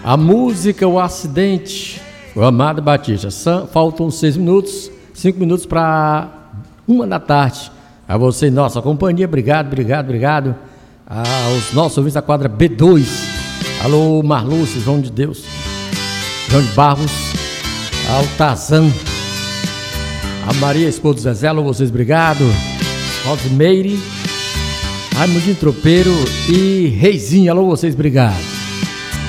A música, o acidente, o Amado Batista. Faltam 5 minutos para 1 da tarde. A você, nossa companhia, obrigado. Aos nossos ouvintes da quadra B2. Alô, Marlúcio, João de Deus, João de Barros, Altazan, a Maria, esposa do Zezé, alô, vocês, obrigado. Rosimeire, Raimundinho Tropeiro e Reizinho, alô, vocês, obrigado.